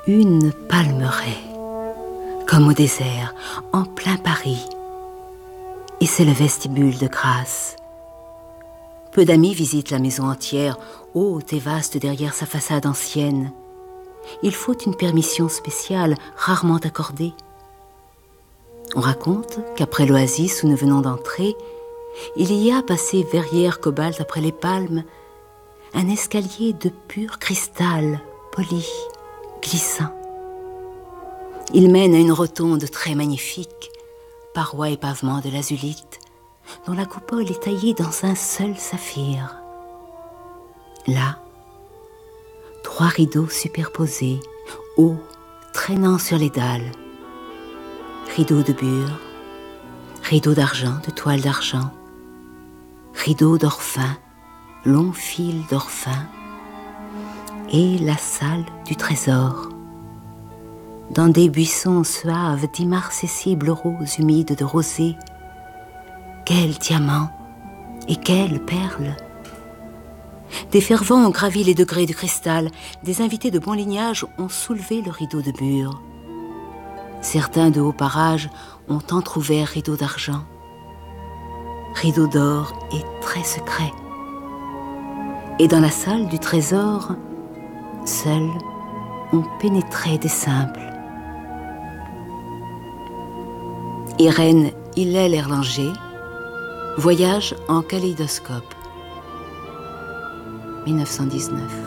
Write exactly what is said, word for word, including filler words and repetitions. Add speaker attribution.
Speaker 1: Une palmeraie, comme au désert, en plein Paris. Et c'est le vestibule de grâce. Peu d'amis visitent la maison entière, haute et vaste derrière sa façade ancienne. Il faut une permission spéciale, rarement accordée. On raconte qu'après l'oasis où nous venons d'entrer, il y a passé verrière cobalt après les palmes, un escalier de pur cristal, poli, glissant. Il mène à une rotonde très magnifique, parois et pavements de l'azulite, dont la coupole est taillée dans un seul saphir. Là, trois rideaux superposés, hauts, traînant sur les dalles. Rideaux de bure, rideaux d'argent, de toile d'argent, rideaux d'or fin, longs fils d'or fin, et la salle du trésor. Dans des buissons suaves d'immarcessibles roses humides de rosée. Quels diamants et quelles perles! Des fervents ont gravi les degrés du cristal, des invités de bon lignage ont soulevé le rideau de bure. Certains de haut parage ont entr'ouvert rideaux d'argent. Rideaux d'or et très secrets. Et dans la salle du trésor, seuls ont pénétré des simples. Irène Hillel-Erlanger, Voyage en kaléidoscope, mille neuf cent dix-neuf.